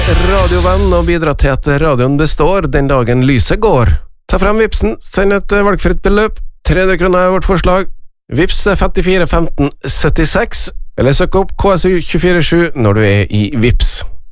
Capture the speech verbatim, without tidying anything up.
radiovenn og bidra til at radioen består den dagen lyset går. Ta frem Vipsen, send et valgfritt beløp, tre hundre kroner er vårt forslag. Vips femtifire femten syttiseks, eller søk opp K S U to fire sju når du er i Vips.